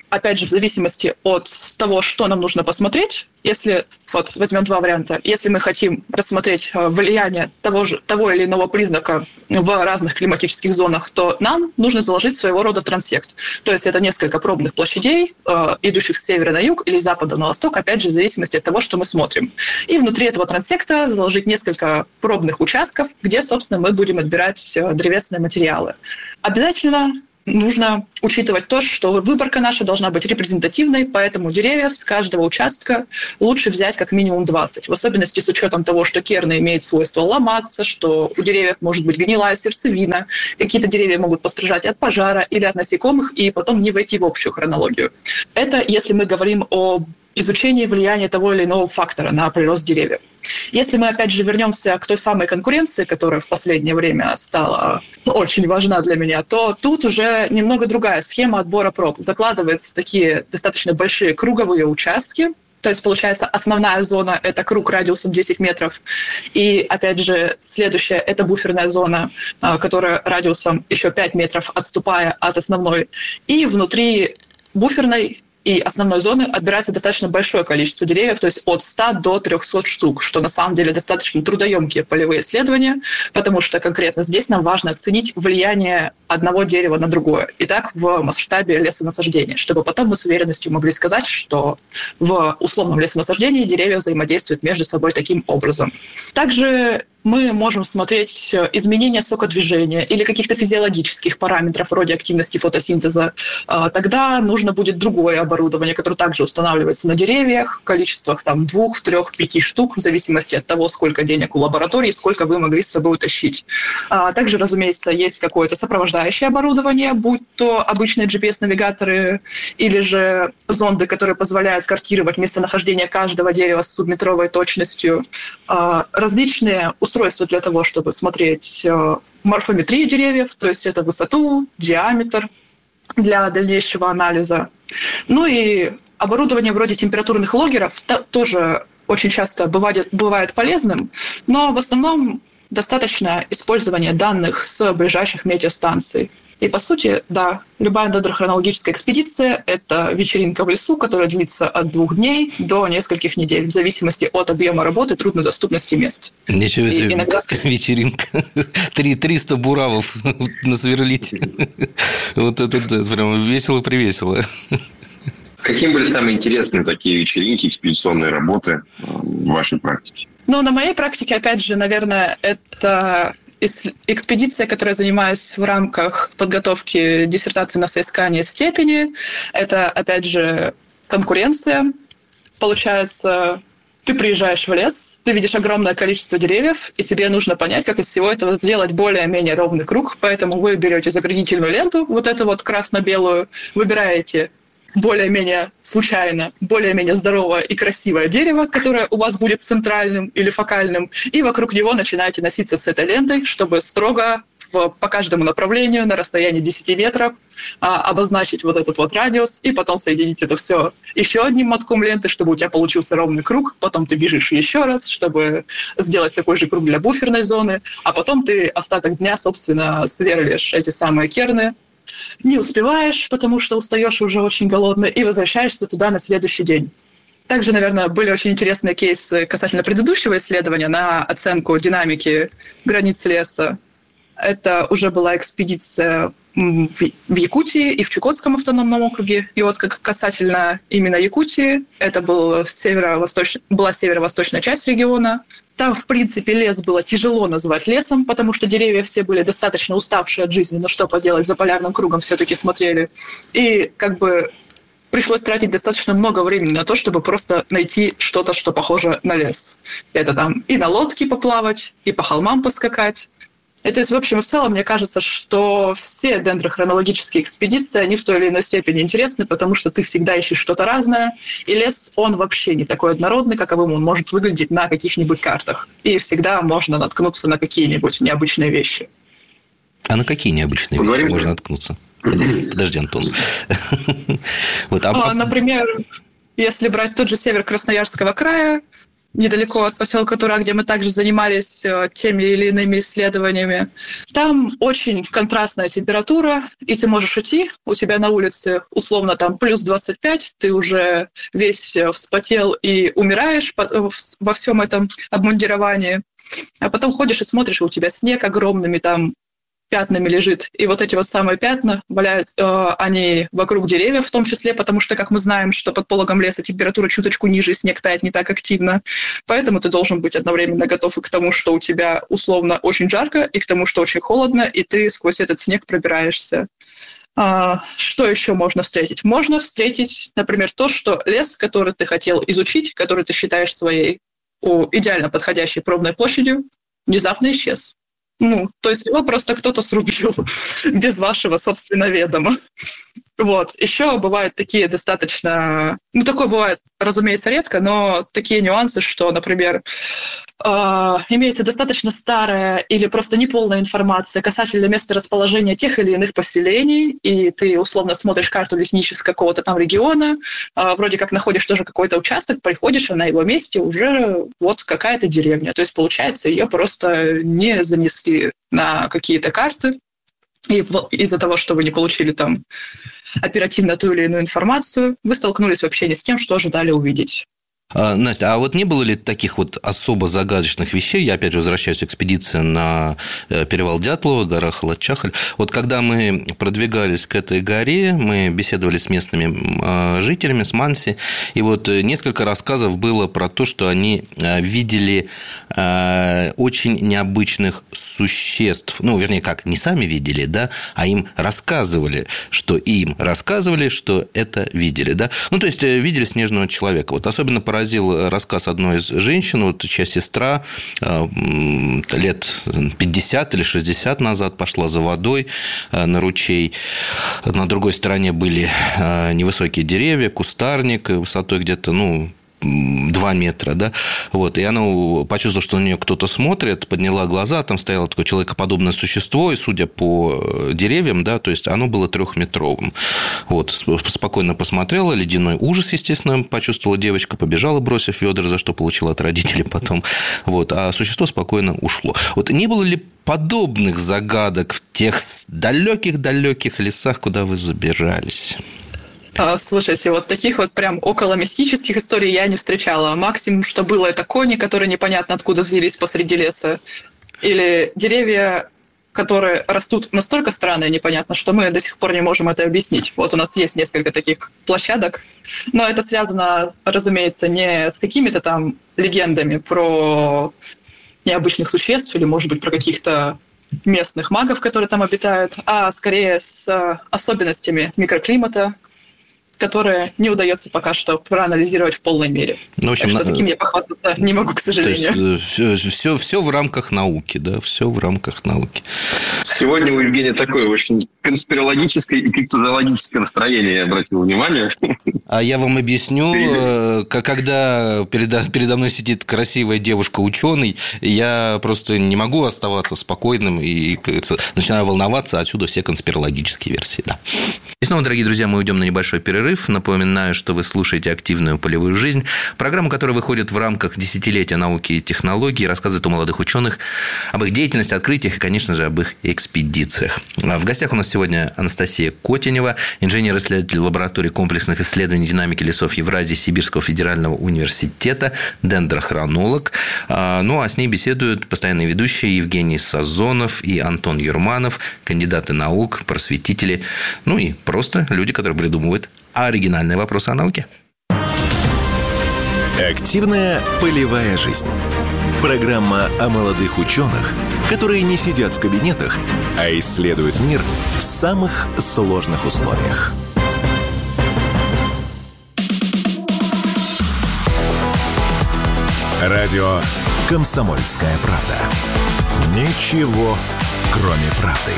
опять же, в зависимости от того, что нам нужно посмотреть, если, вот возьмем два варианта, если мы хотим рассмотреть влияние того или иного признака в разных климатических зонах, то нам нужно заложить своего рода трансект. То есть это несколько пробных площадей, идущих с севера на юг или с запада на восток, опять же, в зависимости от того, что мы смотрим. И внутри этого трансекта заложить несколько пробных участков, где, собственно, мы будем отбирать древесные материалы. Обязательно нужно учитывать то, что выборка наша должна быть репрезентативной, поэтому деревьев с каждого участка лучше взять как минимум 20. В особенности с учетом того, что керны имеют свойство ломаться, что у деревьев может быть гнилая сердцевина, какие-то деревья могут пострадать от пожара или от насекомых и потом не войти в общую хронологию. Это если мы говорим о изучении влияния того или иного фактора на прирост деревьев. Если мы, опять же, вернемся к той самой конкуренции, которая в последнее время стала очень важна для меня, то тут уже немного другая схема отбора проб. Закладываются такие достаточно большие круговые участки. То есть, получается, основная зона – это круг радиусом 10 метров. И, опять же, следующая – это буферная зона, которая радиусом еще 5 метров, отступая от основной. И внутри буферной и основной зоны отбирается достаточно большое количество деревьев, то есть от 100 до 300 штук, что на самом деле достаточно трудоемкие полевые исследования, потому что конкретно здесь нам важно оценить влияние одного дерева на другое. И так в масштабе лесонасаждения, чтобы потом мы с уверенностью могли сказать, что в условном лесонасаждении деревья взаимодействуют между собой таким образом. Также мы можем смотреть изменения сокодвижения или каких-то физиологических параметров вроде активности фотосинтеза. Тогда нужно будет другое оборудование, которое также устанавливается на деревьях в количествах 2, 3, 5 штук, в зависимости от того, сколько денег у лаборатории, сколько вы могли с собой утащить. Также, разумеется, есть какое-то сопровождающее оборудование, будь то обычные GPS-навигаторы или же зонды, которые позволяют картировать местонахождение каждого дерева с субметровой точностью. Различные устройства для того, чтобы смотреть морфометрию деревьев, то есть это высоту, диаметр для дальнейшего анализа. Ну и оборудование вроде температурных логеров тоже очень часто бывает полезным, но в основном достаточно использования данных с ближайших метеостанций. И, по сути, да, любая дендрохронологическая экспедиция – это вечеринка в лесу, которая длится от 2 дней до нескольких недель, в зависимости от объема работы, труднодоступности мест. Ничего себе, иногда... вечеринка. 300 буравов насверлить. Вот это прям весело-привесело. Каким были самые интересные такие вечеринки, экспедиционные работы в вашей практике? Ну, на моей практике, опять же, наверное, это... экспедиция, которой я занимаюсь в рамках подготовки диссертации на соискание степени, это, опять же, конкуренция. Получается, ты приезжаешь в лес, ты видишь огромное количество деревьев, и тебе нужно понять, как из всего этого сделать более-менее ровный круг. Поэтому вы берете заградительную ленту, вот эту вот красно-белую, выбираете более-менее случайно, более-менее здоровое и красивое дерево, которое у вас будет центральным или фокальным, и вокруг него начинаете носиться с этой лентой, чтобы строго по каждому направлению на расстоянии 10 метров обозначить вот этот вот радиус, и потом соединить это все еще одним мотком ленты, чтобы у тебя получился ровный круг, потом ты бежишь еще раз, чтобы сделать такой же круг для буферной зоны, а потом ты остаток дня, собственно, сверлишь эти самые керны, не успеваешь, потому что устаешь уже очень голодно, и возвращаешься туда на следующий день. Также, наверное, были очень интересные кейсы касательно предыдущего исследования на оценку динамики границ леса. Это уже была экспедиция в Якутии и в Чукотском автономном округе. И вот как касательно именно Якутии, это была северо-восточная часть региона. Там, в принципе, лес было тяжело назвать лесом, потому что деревья все были достаточно уставшие от жизни, но что поделать, за полярным кругом все-таки смотрели. И пришлось тратить достаточно много времени на то, чтобы просто найти что-то, что похоже на лес. Это там и на лодке поплавать, и по холмам поскакать. И, то есть, в общем и в целом, мне кажется, что все дендрохронологические экспедиции, они в той или иной степени интересны, потому что ты всегда ищешь что-то разное, и лес, он вообще не такой однородный, каковым он может выглядеть на каких-нибудь картах. И всегда можно наткнуться на какие-нибудь необычные вещи. А на какие необычные вещи можно наткнуться? Подожди, Антон. Например, если брать тот же север Красноярского края, недалеко от поселка Тура, где мы также занимались теми или иными исследованиями. Там очень контрастная температура, и ты можешь идти, у тебя на улице условно там плюс 25, ты уже весь вспотел и умираешь во всем этом обмундировании, а потом ходишь и смотришь, и у тебя снег огромными там пятнами лежит. И вот эти вот самые пятна валяются, они вокруг деревьев в том числе, потому что, как мы знаем, что под пологом леса температура чуточку ниже, и снег тает не так активно. Поэтому ты должен быть одновременно готов и к тому, что у тебя условно очень жарко, и к тому, что очень холодно, и ты сквозь этот снег пробираешься. Что еще можно встретить? Можно встретить, например, то, что лес, который ты хотел изучить, который ты считаешь своей идеально подходящей пробной площадью, внезапно исчез. То есть его просто кто-то срубил без вашего, собственно, ведома. Вот. Еще бывают такие достаточно... такое бывает, разумеется, редко, но такие нюансы, что, например, имеется достаточно старая или просто неполная информация касательно месторасположения тех или иных поселений, и ты условно смотришь карту лесничества какого-то там региона, вроде как находишь тоже какой-то участок, приходишь, а на его месте уже вот какая-то деревня. То есть, получается, ее просто не занесли на какие-то карты, и из-за того, что вы не получили там оперативно ту или иную информацию, вы столкнулись вообще не с тем, что ожидали увидеть. Настя, а вот не было ли таких вот особо загадочных вещей? Я, опять же, возвращаюсь к экспедиции на перевал Дятлова, гора Халат-Чахаль. Вот когда мы продвигались к этой горе, мы беседовали с местными жителями, с Манси, и вот несколько рассказов было про то, что они видели очень необычных существ. Вернее, как, не сами видели, да, а им рассказывали, что это видели, да. То есть, видели снежного человека. Вот особенно поразил рассказ одной из женщин, вот чья сестра лет 50 или 60 назад пошла за водой на ручей. На другой стороне были невысокие деревья, кустарник высотой где-то, 2 метра, да, вот, и она почувствовала, что на нее кто-то смотрит, подняла глаза, там стояло такое человекоподобное существо, и, судя по деревьям, да, то есть оно было 3-метровым, вот, спокойно посмотрела, ледяной ужас, естественно, почувствовала девочка, побежала, бросив ведра, за что получила от родителей потом, вот, а существо спокойно ушло. Вот не было ли подобных загадок в тех далеких лесах, куда вы забирались? Слушайте, вот таких вот прям околомистических историй я не встречала. Максимум, что было, это кони, которые непонятно откуда взялись посреди леса. Или деревья, которые растут настолько странно и непонятно, что мы до сих пор не можем это объяснить. Вот у нас есть несколько таких площадок. Но это связано, разумеется, не с какими-то там легендами про необычных существ или, может быть, про каких-то местных магов, которые там обитают, а скорее с особенностями микроклимата, которые не удается пока что проанализировать в полной мере. В общем, так что таким я похвастаться не могу, к сожалению. Все в рамках науки, да, все в рамках науки. Сегодня у Евгения такое очень конспирологическое и криптозоологическое настроение, я обратил внимание. А я вам объясню, когда передо мной сидит красивая девушка-ученый, я просто не могу оставаться спокойным и начинаю волноваться, отсюда все конспирологические версии. Да. И снова, дорогие друзья, мы уйдем на небольшой перерыв. Напоминаю, что вы слушаете «Активную полевую жизнь», программу, которая выходит в рамках десятилетия науки и технологий, рассказывает о молодых ученых, об их деятельности, открытиях и, конечно же, об их экспедициях. В гостях у нас сегодня Анастасия Котенева, инженер-исследователь лаборатории комплексных исследований динамики лесов Евразии Сибирского федерального университета, дендрохронолог. Ну, а с ней беседуют постоянные ведущие Евгений Сазонов и Антон Юрманов, кандидаты наук, просветители, ну и просто люди, которые придумывают оригинальные вопросы о науке. Активная полевая жизнь. Программа о молодых ученых, которые не сидят в кабинетах, а исследуют мир в самых сложных условиях. Радио «Комсомольская правда». Ничего, кроме правды.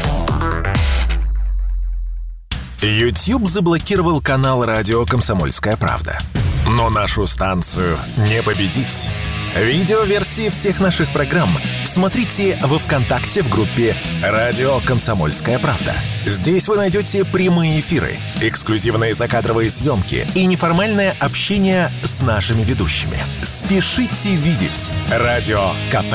YouTube заблокировал канал радио «Комсомольская правда». Но нашу станцию не победить. Видеоверсии всех наших программ смотрите во ВКонтакте в группе «Радио Комсомольская правда». Здесь вы найдете прямые эфиры, эксклюзивные закадровые съемки и неформальное общение с нашими ведущими. Спешите видеть Радио КП.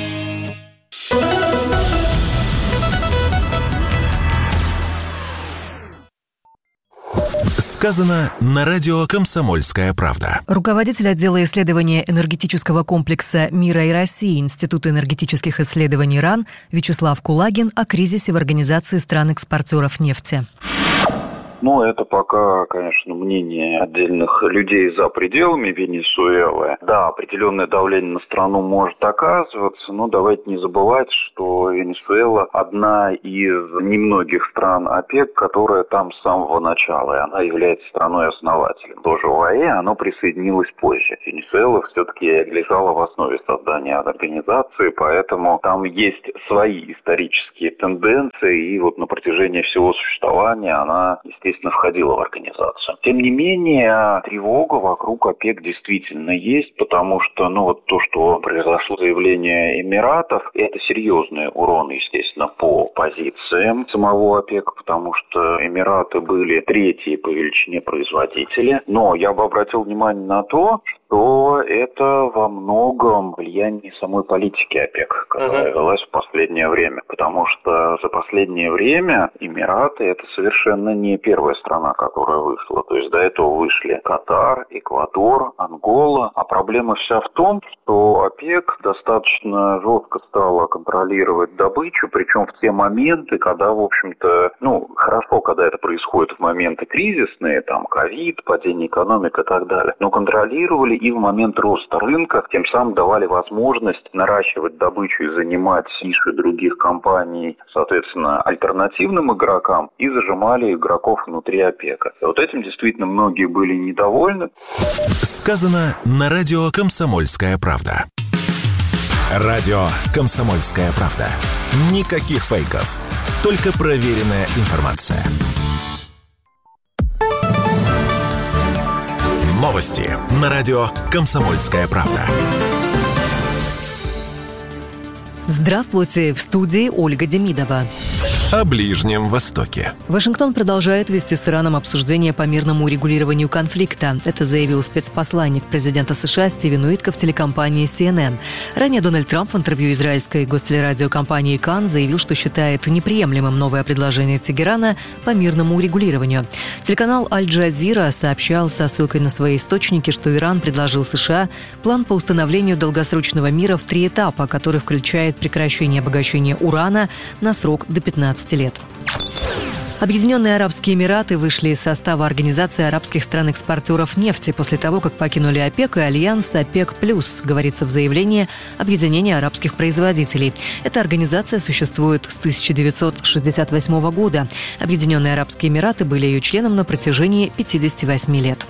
Сказано на радио «Комсомольская правда». Руководитель отдела исследования энергетического комплекса «Мира и России» Института энергетических исследований РАН Вячеслав Кулагин о кризисе в Организации стран-экспортеров нефти. Это пока, конечно, мнение отдельных людей за пределами Венесуэлы. Да, определенное давление на страну может оказываться, но давайте не забывать, что Венесуэла одна из немногих стран ОПЕК, которая там с самого начала, и она является страной-основателем. Тоже ОАЭ, оно присоединилось позже. Венесуэла все-таки лежала в основе создания организации, поэтому там есть свои исторические тенденции, и на протяжении всего существования она, естественно, входила в организацию. Тем не менее, тревога вокруг ОПЕК действительно есть, потому что, то, что произошло заявление Эмиратов, это серьезный урон, естественно, по позициям самого ОПЕК, потому что Эмираты были третьи по величине производители. Но я бы обратил внимание на то, что это во многом влияние самой политики ОПЕК, которая велась в последнее время. Потому что за последнее время Эмираты – это совершенно не первая страна, которая вышла. То есть до этого вышли Катар, Эквадор, Ангола. А проблема вся в том, что ОПЕК достаточно жестко стала контролировать добычу, причем в те моменты, когда, в общем-то, хорошо, когда это происходит в моменты кризисные, там, ковид, падение экономики и так далее, но контролировали и в момент роста рынка, тем самым давали возможность наращивать добычу и занимать ниши других компаний, соответственно, альтернативным игрокам, и зажимали игроков внутри ОПЕКа. И этим действительно многие были недовольны. Сказано на радио «Комсомольская правда». Радио «Комсомольская правда». Никаких фейков, только проверенная информация. Новости на радио «Комсомольская правда». Здравствуйте, в студии Ольга Демидова. О Ближнем Востоке. Вашингтон продолжает вести с Ираном обсуждение по мирному урегулированию конфликта. Это заявил спецпосланник президента США Стивен Уитков телекомпании CNN. Ранее Дональд Трамп в интервью израильской гостелерадиокомпании «Кан» заявил, что считает неприемлемым новое предложение Тегерана по мирному урегулированию. Телеканал «Аль-Джазира» сообщал со ссылкой на свои источники, что Иран предложил США план по установлению долгосрочного мира в 3 этапа, который включает прекращение обогащения урана на срок до 15 лет. Объединенные Арабские Эмираты вышли из состава Организации арабских стран-экспортеров нефти после того, как покинули ОПЕК и альянс ОПЕК+, говорится в заявлении Объединения арабских производителей. Эта организация существует с 1968 года. Объединенные Арабские Эмираты были ее членом на протяжении 58 лет.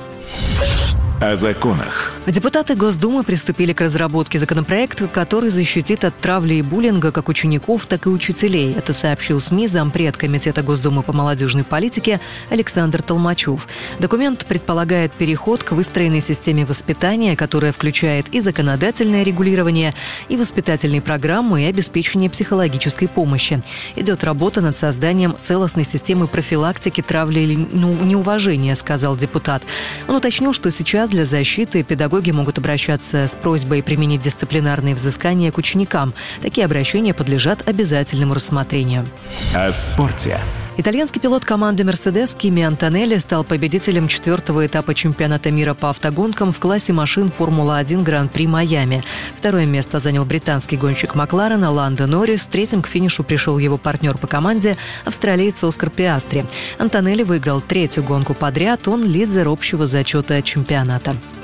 О законах. Депутаты Госдумы приступили к разработке законопроекта, который защитит от травли и буллинга как учеников, так и учителей. Это сообщил СМИ зампред Комитета Госдумы по молодежной политике Александр Толмачев. Документ предполагает переход к выстроенной системе воспитания, которая включает и законодательное регулирование, и воспитательные программы, и обеспечение психологической помощи. Идет работа над созданием целостной системы профилактики травли или неуважения, сказал депутат. Он уточнил, что сейчас для защиты педагоги могут обращаться с просьбой применить дисциплинарные взыскания к ученикам. Такие обращения подлежат обязательному рассмотрению. О спорте. Итальянский пилот команды «Мерседес» Кими Антонелли стал победителем 4-го этапа чемпионата мира по автогонкам в классе машин Формула-1 Гран-при Майами. 2-е место занял британский гонщик Макларена Ландо Норрис. 3-м к финишу пришел его партнер по команде, австралиец Оскар Пиастри. Антонелли выиграл 3-ю гонку подряд. Он лидер общего зачета чемпионата.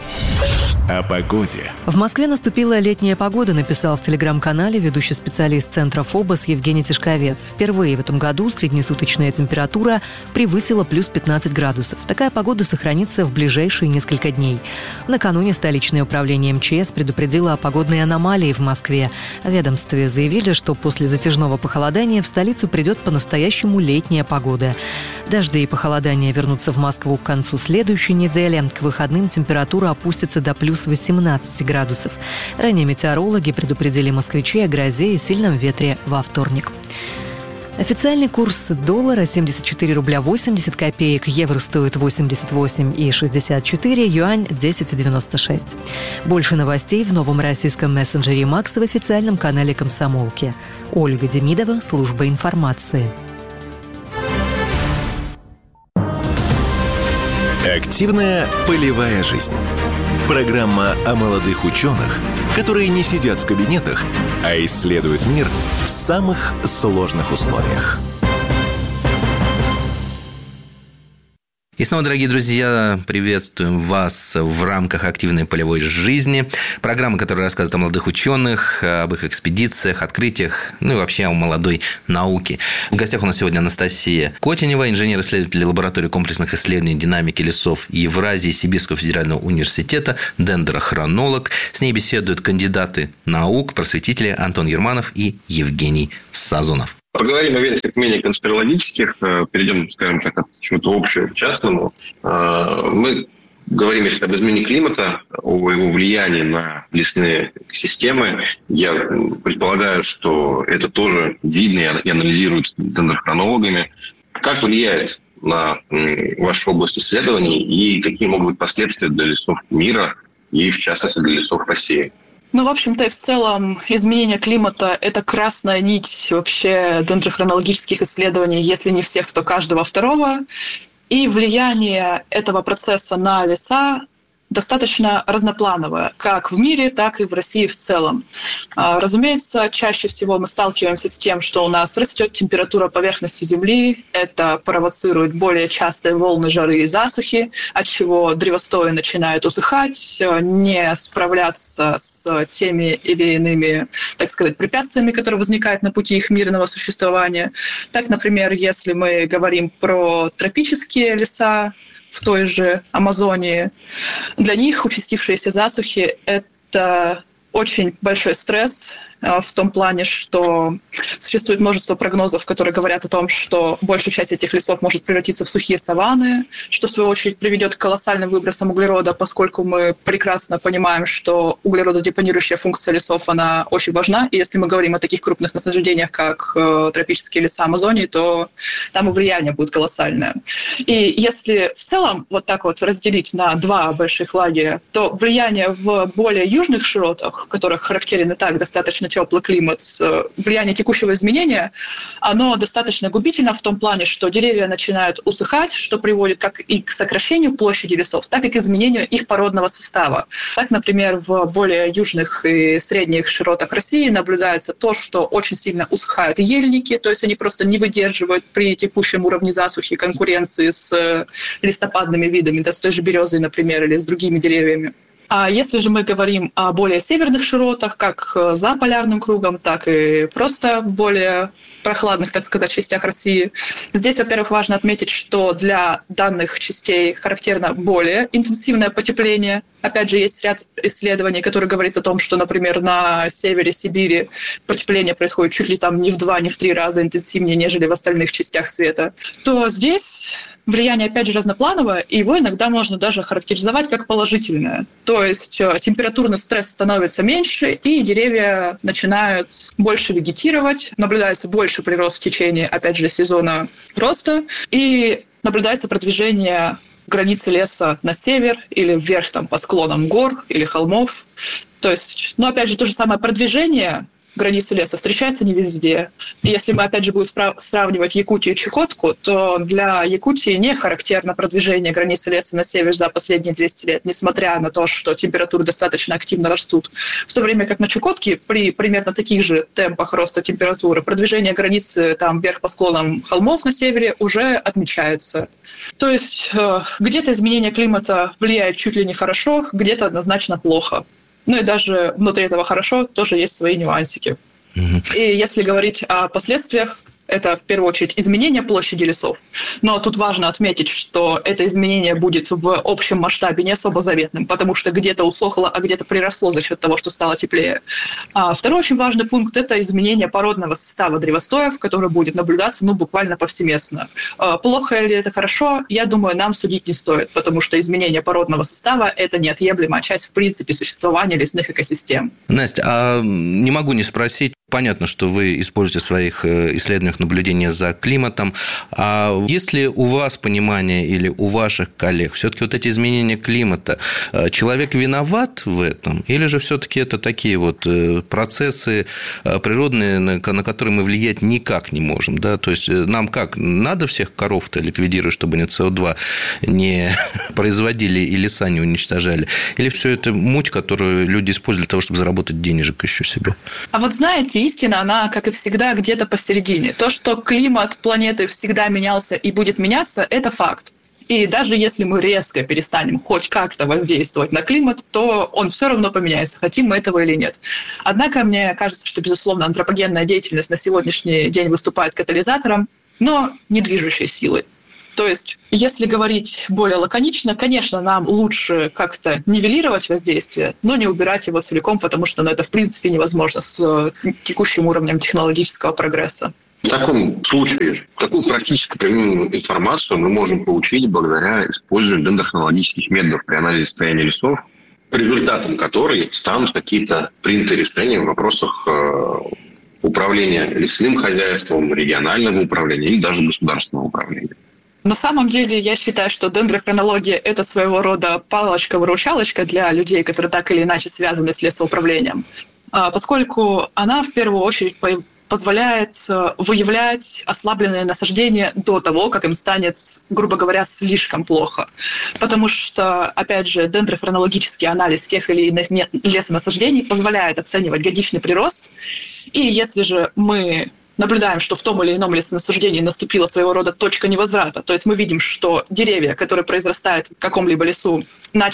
О погоде. В Москве наступила летняя погода, написал в телеграм-канале ведущий специалист Центра ФОБОС Евгений Тишковец. Впервые в этом году среднесуточная температура превысила плюс 15 градусов. Такая погода сохранится в ближайшие несколько дней. Накануне столичное управление МЧС предупредило о погодной аномалии в Москве. В ведомстве заявили, что после затяжного похолодания в столицу придет по-настоящему летняя погода. Дожди и похолодания вернутся в Москву к концу следующей недели. К выходным температура опустится до плюс 18 градусов. Ранее метеорологи предупредили москвичей о грозе и сильном ветре во вторник. Официальный курс доллара 74 рубля 80 копеек, евро стоит 88,64, юань 10,96. Больше новостей в новом российском мессенджере Макс в официальном канале «Комсомолки». Ольга Демидова, служба информации. Активная полевая жизнь. Программа о молодых ученых, которые не сидят в кабинетах, а исследуют мир в самых сложных условиях. И снова, дорогие друзья, приветствуем вас в рамках активной полевой жизни. Программа, которая рассказывает о молодых ученых, об их экспедициях, открытиях, ну и вообще о молодой науке. В гостях у нас сегодня Анастасия Котенева, инженер-исследователь лаборатории комплексных исследований динамики лесов Евразии Сибирского федерального университета, дендрохронолог. С ней беседуют кандидаты наук, просветители Антон Ерманов и Евгений Сазонов. Поговорим о версиях менее конспирологических, перейдем, скажем так, от чего-то общего к частному. Мы говорим, если об изменении климата, о его влиянии на лесные экосистемы. Я предполагаю, что это тоже видно и анализируется дендрохронологами. Как влияет на вашу область исследований и какие могут быть последствия для лесов мира и, в частности, для лесов России? Ну, в общем-то, и в целом изменение климата – это красная нить вообще дендрохронологических исследований, если не всех, то каждого второго. И влияние этого процесса на леса достаточно разноплановое, как в мире, так и в России в целом. Разумеется, чаще всего мы сталкиваемся с тем, что у нас растет температура поверхности Земли, это провоцирует более частые волны жары и засухи, отчего древостои начинают усыхать, не справляться с теми или иными, так сказать, препятствиями, которые возникают на пути их мирного существования. Так, например, если мы говорим про тропические леса, в той же Амазонии, для них участившиеся засухи – это очень большой стресс в том плане, что существует множество прогнозов, которые говорят о том, что большая часть этих лесов может превратиться в сухие саванны, что в свою очередь приведет к колоссальным выбросам углерода, поскольку мы прекрасно понимаем, что углерододепонирующая функция лесов, она очень важна. И если мы говорим о таких крупных насаждениях, как тропические леса Амазонии, то там и влияние будет колоссальное. И если в целом вот так вот разделить на два больших лагеря, то влияние в более южных широтах, в которых характерен и так достаточно теплый климат, влияние текущего изменения, оно достаточно губительно в том плане, что деревья начинают усыхать, что приводит как и к сокращению площади лесов, так и к изменению их породного состава. Так, например, в более южных и средних широтах России наблюдается то, что очень сильно усыхают ельники, то есть они просто не выдерживают при текущем уровне засухи конкуренции с листопадными видами, да, с той же березой, например, или с другими деревьями. А если же мы говорим о более северных широтах, как за полярным кругом, так и просто в более прохладных, так сказать, частях России, здесь, во-первых, важно отметить, что для данных частей характерно более интенсивное потепление. Опять же, есть ряд исследований, которые говорят о том, что, например, на севере Сибири потепление происходит чуть ли там не в 2, не в 3 раза интенсивнее, нежели в остальных частях света. То здесь влияние, опять же, разноплановое, и его иногда можно даже характеризовать как положительное. То есть температурный стресс становится меньше, и деревья начинают больше вегетировать, наблюдается больше прирост в течение, опять же, сезона роста, и наблюдается продвижение границы леса на север или вверх там, по склонам гор или холмов. То есть, опять же, то же самое продвижение границы леса встречается не везде. И если мы, опять же, будем сравнивать Якутию и Чукотку, то для Якутии не характерно продвижение границы леса на север за последние 200 лет, несмотря на то, что температуры достаточно активно растут. В то время как на Чукотке при примерно таких же темпах роста температуры продвижение границы там вверх по склонам холмов на севере уже отмечается. То есть где-то изменение климата влияет чуть ли не хорошо, где-то однозначно плохо. Ну и даже внутри этого хорошо тоже есть свои нюансики. И если говорить о последствиях Это, в первую очередь, изменение площади лесов. Но тут важно отметить, что это изменение будет в общем масштабе не особо заметным, потому что где-то усохло, а где-то приросло за счет того, что стало теплее. А второй очень важный пункт – это изменение породного состава древостоев, которое будет наблюдаться буквально повсеместно. Плохо ли это хорошо, я думаю, нам судить не стоит, потому что изменение породного состава – это неотъемлемая часть, в принципе, существования лесных экосистем. Настя, а не могу не спросить, понятно, что вы используете в своих исследованиях наблюдения за климатом. А есть ли у вас понимание или у ваших коллег все-таки вот эти изменения климата, человек виноват в этом? Или же все-таки это такие вот процессы природные, на которые мы влиять никак не можем? Да? То есть нам как? Надо всех коров-то ликвидировать, чтобы они СО2 не производили и леса не уничтожали? Или все это муть, которую люди используют для того, чтобы заработать денежек еще себе? А вот знаете, истина, она, как и всегда, где-то посередине. То, что климат планеты всегда менялся и будет меняться, это факт. И даже если мы резко перестанем хоть как-то воздействовать на климат, то он все равно поменяется, хотим мы этого или нет. Однако мне кажется, что, безусловно, антропогенная деятельность на сегодняшний день выступает катализатором, но не движущей силой. То есть, если говорить более лаконично, конечно, нам лучше как-то нивелировать воздействие, но не убирать его целиком, потому что это, в принципе, невозможно с текущим уровнем технологического прогресса. В таком случае, какую практически применимую информацию мы можем получить благодаря использованию дендрохронологических методов при анализе состояния лесов, результатом которой станут какие-то принятые решения в вопросах управления лесным хозяйством, регионального управления или даже государственного управления? На самом деле, я считаю, что дендрохронология – это своего рода палочка-выручалочка для людей, которые так или иначе связаны с лесоуправлением, поскольку она в первую очередь позволяет выявлять ослабленные насаждения до того, как им станет, грубо говоря, слишком плохо. Потому что, опять же, дендрохронологический анализ тех или иных лесонасаждений позволяет оценивать годичный прирост. И если же мы наблюдаем, что в том или ином лесонасаждении наступила своего рода точка невозврата, то есть мы видим, что деревья, которые произрастают в каком-либо лесу,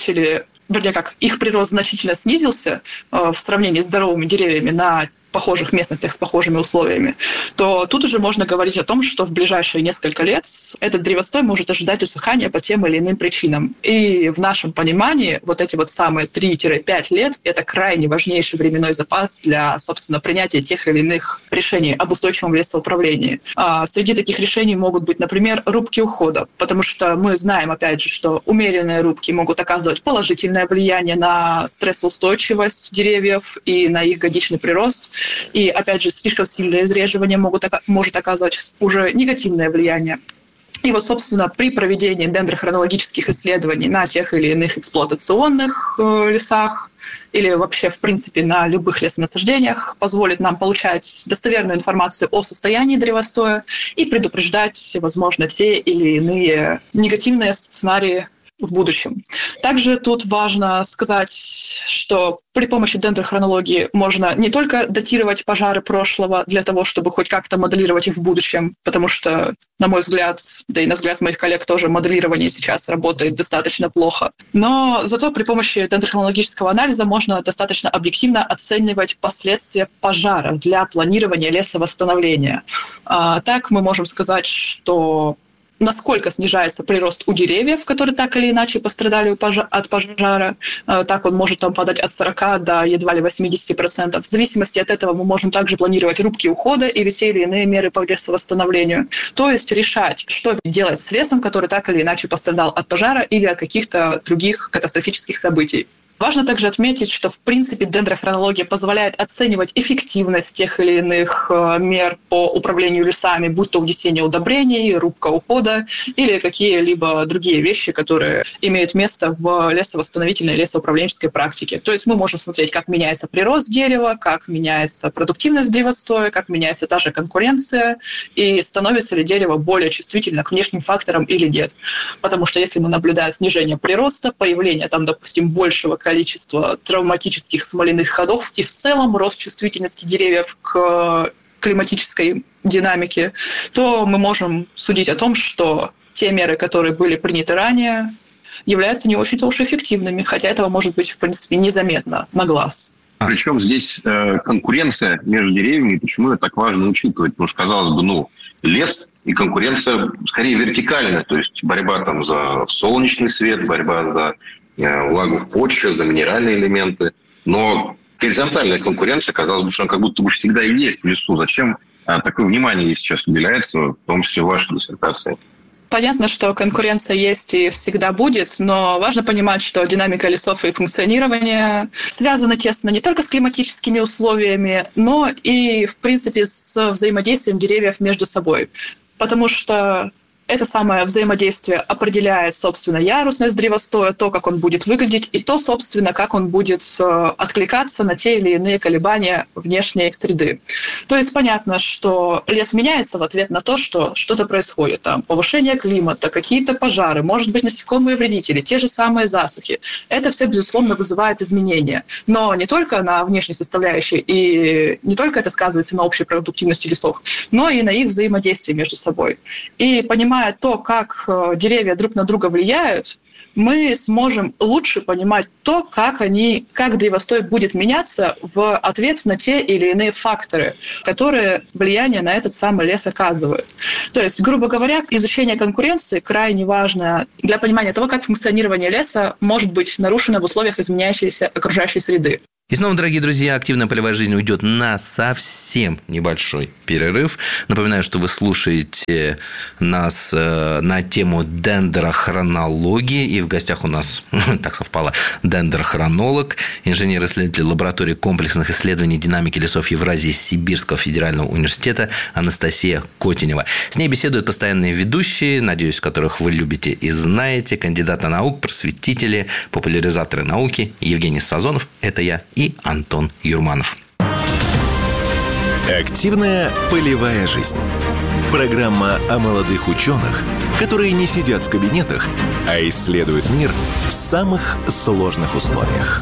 их прирост значительно снизился в сравнении с здоровыми деревьями на похожих местностях с похожими условиями, то тут уже можно говорить о том, что в ближайшие несколько лет этот древостой может ожидать усыхания по тем или иным причинам. И в нашем понимании вот эти вот самые 3-5 лет – это крайне важнейший временной запас для, собственно, принятия тех или иных решений об устойчивом лесоуправлении. Среди таких решений могут быть, например, рубки ухода, потому что мы знаем, опять же, что умеренные рубки могут оказывать положительное влияние на стрессоустойчивость деревьев и на их годичный прирост. И, опять же, слишком сильное изреживание может оказывать уже негативное влияние. И вот, собственно, при проведении дендрохронологических исследований на тех или иных эксплуатационных лесах или вообще, в принципе, на любых лесонасаждениях позволит нам получать достоверную информацию о состоянии древостоя и предупреждать, возможно, те или иные негативные сценарии в будущем. Также тут важно сказать, что при помощи дендрохронологии можно не только датировать пожары прошлого для того, чтобы хоть как-то моделировать их в будущем, потому что, на мой взгляд, да и на взгляд моих коллег тоже, моделирование сейчас работает достаточно плохо. Но зато при помощи дендрохронологического анализа можно достаточно объективно оценивать последствия пожаров для планирования лесовосстановления. Так мы можем сказать, что насколько снижается прирост у деревьев, которые так или иначе пострадали от пожара. Так он может падать от 40 до едва ли 80%. В зависимости от этого мы можем также планировать рубки ухода или те или иные меры по лесовосстановлению. То есть решать, что делать с лесом, который так или иначе пострадал от пожара или от каких-то других катастрофических событий. Важно также отметить, что, в принципе, дендрохронология позволяет оценивать эффективность тех или иных мер по управлению лесами, будь то внесение удобрений, рубка ухода или какие-либо другие вещи, которые имеют место в лесовосстановительной лесоуправленческой практике. То есть мы можем смотреть, как меняется прирост дерева, как меняется продуктивность древостоя, как меняется та же конкуренция и становится ли дерево более чувствительно к внешним факторам или нет. Потому что если мы наблюдаем снижение прироста, появление допустим, большего количество травматических смоляных ходов и в целом рост чувствительности деревьев к климатической динамике, то мы можем судить о том, что те меры, которые были приняты ранее, являются не очень-то уж эффективными, хотя этого может быть, в принципе, незаметно на глаз. Причем здесь конкуренция между деревьями, и почему это так важно учитывать? Потому что, казалось бы, лес и конкуренция скорее вертикальная, то есть борьба там за солнечный свет, борьба за влагу в почве, за минеральные элементы. Но горизонтальная конкуренция, казалось бы, что она как будто бы всегда и есть в лесу. Зачем такое внимание сейчас уделяется, в том числе в вашей диссертации? Понятно, что конкуренция есть и всегда будет, но важно понимать, что динамика лесов и функционирование связаны тесно не только с климатическими условиями, но и, в принципе, с взаимодействием деревьев между собой. Потому что это самое взаимодействие определяет, собственно, ярусность древостоя, то, как он будет выглядеть, и то, собственно, как он будет откликаться на те или иные колебания внешней среды. То есть понятно, что лес меняется в ответ на то, что что-то происходит. Там повышение климата, какие-то пожары, может быть, насекомые вредители, те же самые засухи. Это все, безусловно, вызывает изменения. Но не только на внешней составляющей, и не только это сказывается на общей продуктивности лесов, но и на их взаимодействии между собой. И понимая то, как деревья друг на друга влияют, мы сможем лучше понимать то, как древостой будет меняться в ответ на те или иные факторы, которые влияние на этот самый лес оказывают. То есть, грубо говоря, изучение конкуренции крайне важно для понимания того, как функционирование леса может быть нарушено в условиях изменяющейся окружающей среды. И снова, дорогие друзья, активная полевая жизнь уйдет на совсем небольшой перерыв. Напоминаю, что вы слушаете нас на тему дендрохронологии. И в гостях у нас, так совпало, дендрохронолог, инженер-исследователь лаборатории комплексных исследований динамики лесов Евразии Сибирского федерального университета Анастасия Котенева. С ней беседуют постоянные ведущие, надеюсь, которых вы любите и знаете, кандидаты наук, просветители, популяризаторы науки Евгений Сазонов, это я, и Антон Юрманов. Активная полевая жизнь. Программа о молодых ученых, которые не сидят в кабинетах, а исследуют мир в самых сложных условиях.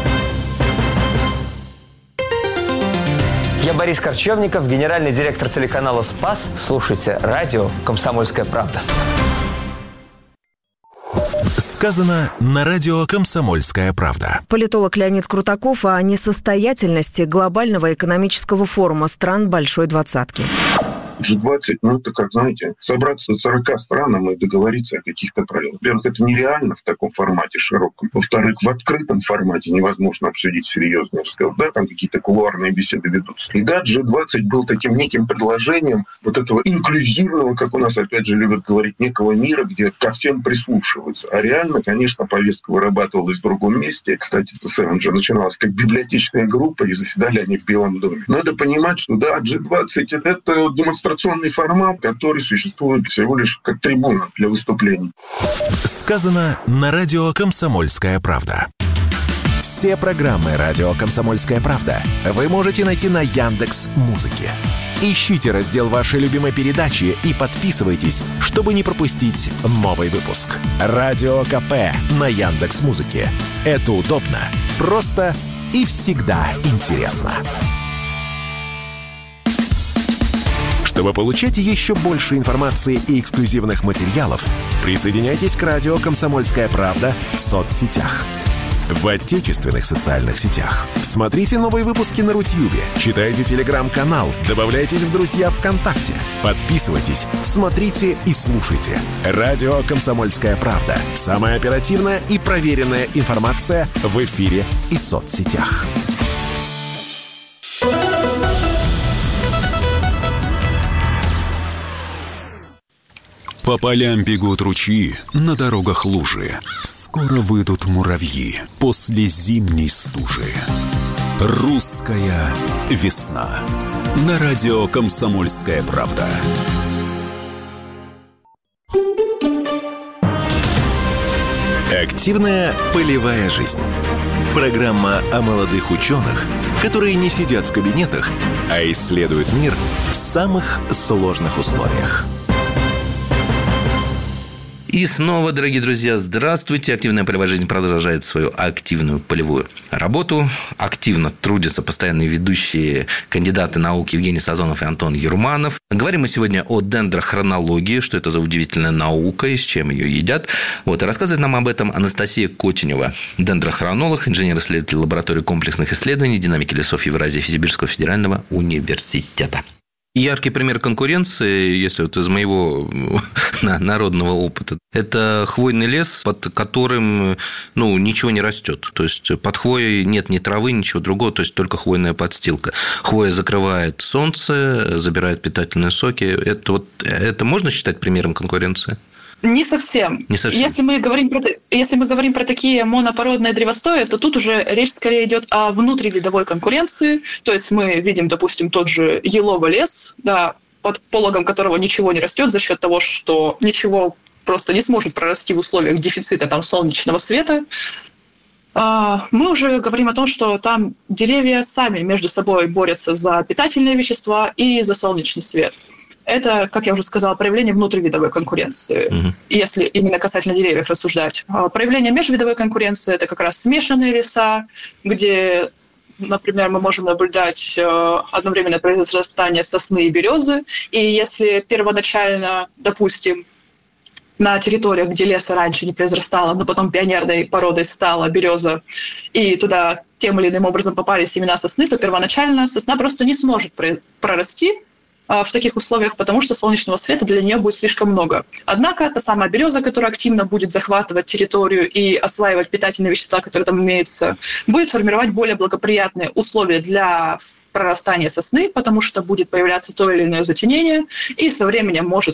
Я Борис Корчевников, генеральный директор телеканала «Спас». Слушайте радио «Комсомольская правда». Сказано на радио «Комсомольская правда». Политолог Леонид Крутаков о несостоятельности глобального экономического форума стран Большой Двадцатки. G20, это как, знаете, собраться 40 странам и договориться о каких-то правилах. Во-первых, это нереально в таком формате широком. Во-вторых, в открытом формате невозможно обсудить серьезный разговор. Да, там какие-то кулуарные беседы ведутся. И да, G20 был таким неким предложением вот этого инклюзивного, как у нас опять же любят говорить, некого мира, где ко всем прислушиваются. А реально, конечно, повестка вырабатывалась в другом месте. Кстати, в ТСМ же начиналась как библиотечная группа, и заседали они в Белом доме. Надо понимать, что да, G20 — это демонстрационный формат, который существует всего лишь как трибуна для выступлений. Сказано на радио «Комсомольская правда». Все программы радио «Комсомольская правда» вы можете найти на Яндекс.Музыке. Ищите раздел вашей любимой передачи и подписывайтесь, чтобы не пропустить новый выпуск. Радио КП на Яндекс.Музыке. Это удобно, просто и всегда интересно. Чтобы получать еще больше информации и эксклюзивных материалов, присоединяйтесь к радио «Комсомольская правда» в соцсетях. В отечественных социальных сетях. Смотрите новые выпуски на Рутьюбе, читайте телеграм-канал, добавляйтесь в друзья ВКонтакте, подписывайтесь, смотрите и слушайте. Радио «Комсомольская правда». Самая оперативная и проверенная информация в эфире и соцсетях. По полям бегут ручьи, на дорогах лужи. Скоро выйдут муравьи после зимней стужи. Русская весна. На радио «Комсомольская правда». Активная полевая жизнь. Программа о молодых ученых, которые не сидят в кабинетах, а исследуют мир в самых сложных условиях. И снова, дорогие друзья, здравствуйте. Активная полевая жизнь продолжает свою активную полевую работу. Активно трудятся постоянные ведущие кандидаты наук Евгений Сазонов и Антон Юрманов. Говорим мы сегодня о дендрохронологии, что это за удивительная наука и с чем ее едят. И рассказывает нам об этом Анастасия Котенева, дендрохронолог, инженер-исследователь лаборатории комплексных исследований динамики лесов Евразии Сибирского федерального университета. Яркий пример конкуренции, если из моего народного опыта, это хвойный лес, под которым ничего не растет. То есть под хвоей нет ни травы, ничего другого, то есть только хвойная подстилка. Хвоя закрывает солнце, забирает питательные соки. Это можно считать примером конкуренции? Не совсем. Если мы говорим про такие монопородные древостои, то тут уже речь скорее идет о внутривидовой конкуренции. То есть мы видим, допустим, тот же еловый лес, под пологом которого ничего не растет за счет того, что ничего просто не сможет прорасти в условиях дефицита солнечного света. Мы уже говорим о том, что там деревья сами между собой борются за питательные вещества и за солнечный свет. Это, как я уже сказала, проявление внутривидовой конкуренции, если именно касательно деревьев рассуждать. Проявление межвидовой конкуренции – это как раз смешанные леса, где, например, мы можем наблюдать одновременное произрастание сосны и березы. И если первоначально, допустим, на территориях, где леса раньше не произрастало, но потом пионерной породой стала береза, и туда тем или иным образом попали семена сосны, то первоначально сосна просто не сможет прорасти в таких условиях, потому что солнечного света для нее будет слишком много. Однако та самая береза, которая активно будет захватывать территорию и осваивать питательные вещества, которые там имеются, будет формировать более благоприятные условия для прорастания сосны, потому что будет появляться то или иное затенение, и со временем может